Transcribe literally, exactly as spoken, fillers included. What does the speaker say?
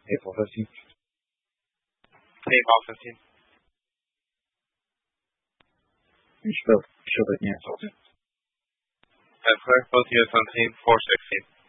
April fifteenth. April fifteenth. You should, should have canceled it. That's correct. Both U S seventeen, four sixteen.